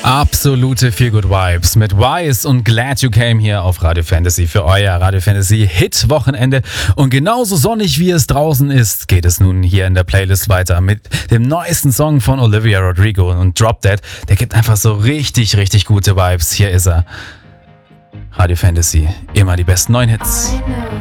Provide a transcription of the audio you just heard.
Absolute Feel-Good-Vibes mit Wise und Glad You Came hier auf Radio Fantasy für euer Radio Fantasy Hit-Wochenende. Und genauso sonnig wie es draußen ist, geht es nun hier in der Playlist weiter mit dem neuesten Song von Olivia Rodrigo und Drop Dead. Der gibt einfach so richtig, richtig gute Vibes. Hier ist er. Radio Fantasy, immer die besten neuen Hits.